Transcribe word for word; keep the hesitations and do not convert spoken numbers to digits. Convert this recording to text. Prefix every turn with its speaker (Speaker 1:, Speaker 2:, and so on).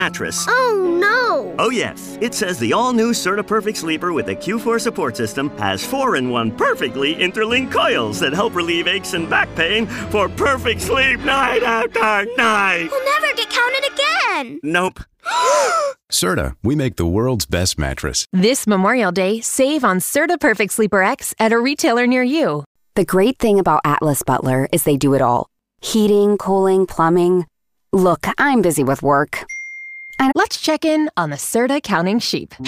Speaker 1: mattress.
Speaker 2: Oh, no!
Speaker 1: Oh, yes. It says the all-new Serta Perfect Sleeper with the Q four support system has four in one perfectly interlinked coils that help relieve aches and back pain for perfect sleep night after night.
Speaker 2: We'll never get counted again.
Speaker 1: Nope.
Speaker 3: Serta, we make the world's best mattress.
Speaker 4: This Memorial Day, save on Serta Perfect Sleeper X at a retailer near you.
Speaker 5: The great thing about Atlas Butler is they do it all. Heating, cooling, plumbing. Look, I'm busy with work.
Speaker 4: And let's check in on the Serta counting sheep.